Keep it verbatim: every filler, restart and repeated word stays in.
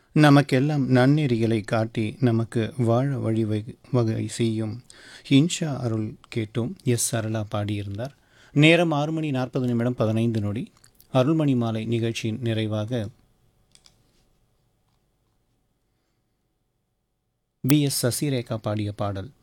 நமக்கெல்லாம் நன்னெறிகளை காட்டி நமக்கு வாழ வழி வகை வகை செய்யும் இன்ஷா அருள் கேட்டோம். எஸ் சரளா பாடியிருந்தார். நேரம் ஆறு மணி நாற்பது நிமிடம் பதினைந்து நொடி. அருள்மணி மாலை நிகழ்ச்சியின் நிறைவாக பி எஸ் சசிரேகா பாடிய பாடல்.